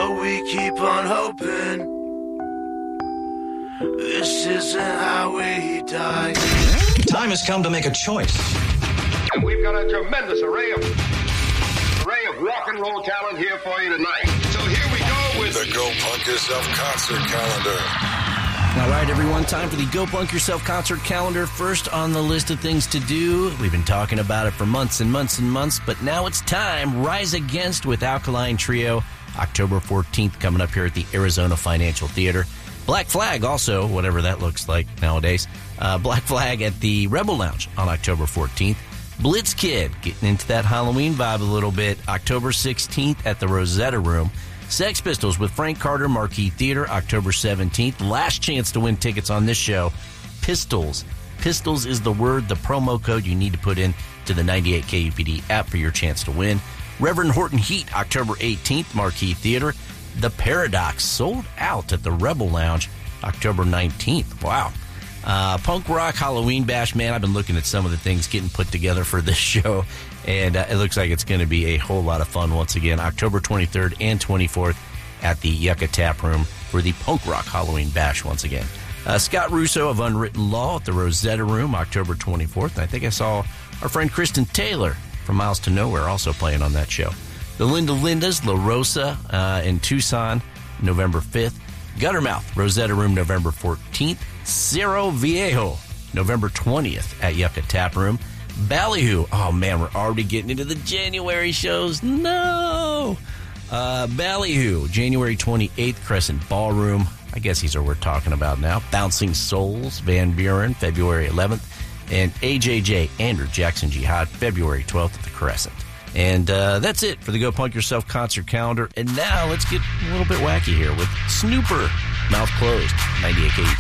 So we keep on hoping this isn't how we die. Time has come to make a choice. And we've got a tremendous array of rock and roll talent here for you tonight. So here we go with the Go Punk Yourself concert calendar. All right, everyone, time for the Go Punk Yourself concert calendar. First on the list of things to do. We've been talking about it for months and months and months, but now it's time. Rise Against with Alkaline Trio, October 14th, coming up here at the Arizona Financial Theater. Black Flag also, whatever that looks like nowadays. Black Flag at the Rebel Lounge on October 14th. Blitz Kid, getting into that Halloween vibe a little bit, October 16th at the Rosetta Room. Sex Pistols with Frank Carter, Marquee Theater, October 17th. Last chance to win tickets on this show. Pistols. Pistols is the word, the promo code you need to put in to the 98 KUPD app for your chance to win. Reverend Horton Heat, October 18th, Marquee Theater. The Paradox, sold out at the Rebel Lounge, October 19th. Wow. Punk Rock Halloween Bash, man, I've been looking at some of the things getting put together for this show, and it looks like it's going to be a whole lot of fun once again. October 23rd and 24th at the Yucca Tap Room for the Punk Rock Halloween Bash once again. Scott Russo of Unwritten Law at the Rosetta Room, October 24th. I think I saw our friend Kristen Taylor from Miles to Nowhere also playing on that show. The Linda Lindas, La Rosa in Tucson, November 5th. Guttermouth, Rosetta Room, November 14th. Cerro Viejo, November 20th at Yucca Tap Room. Ballyhoo, oh man, we're already getting into the January shows. No! Ballyhoo, January 28th, Crescent Ballroom. I guess these are what we're talking about now. Bouncing Souls, Van Buren, February 11th. And AJJ, Andrew Jackson Jihad, February 12th at the Crescent. And that's it for the Go Punk Yourself concert calendar. And now let's get a little bit wacky here with Snooper, Mouth Closed, 98 KUPD.